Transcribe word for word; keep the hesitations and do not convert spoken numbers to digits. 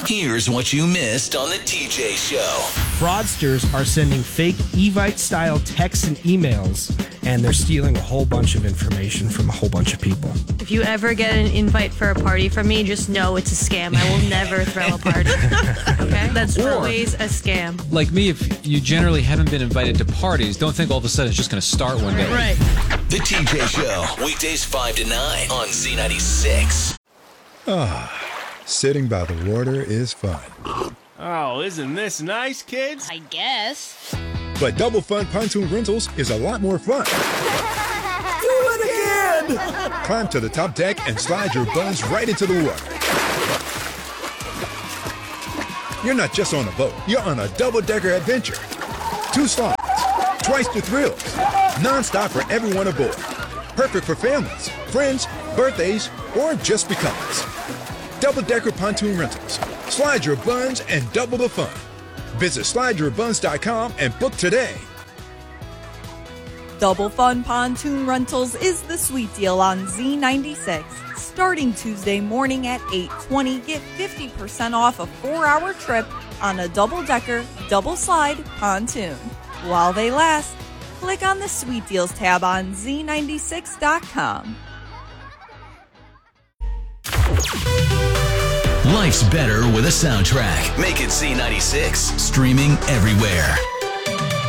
Here's what you missed on the T J Show. Fraudsters are sending fake Evite-style texts and emails, and they're stealing a whole bunch of information from a whole bunch of people. If you ever get an invite for a party from me, just know it's a scam. I will never throw a party. Okay? That's Or- always a scam. Like me, if you generally haven't been invited to parties, don't think all of a sudden it's just going to start one day. Right. The T J Show, weekdays five to nine on Z ninety-six. Ah, sitting by the water is fun. Oh, isn't this nice, kids? I guess. But Double Fun Pontoon Rentals is a lot more fun. Do it again! Climb to the top deck and slide your buns right into the water. You're not just on a boat, you're on a double-decker adventure. Two slides, twice the thrills, non-stop for everyone aboard. Perfect for families, friends, birthdays, or just because. Double-decker pontoon rentals. Slide your buns and double the fun. Visit slide your buns dot com and book today. Double Fun Pontoon Rentals is the sweet deal on Z ninety-six. Starting Tuesday morning at eight twenty, get fifty percent off a four-hour trip on a double-decker, double-slide pontoon. While they last, click on the Sweet Deals tab on Z ninety-six dot com. Life's better with a soundtrack. Make it Z ninety-six. Streaming everywhere.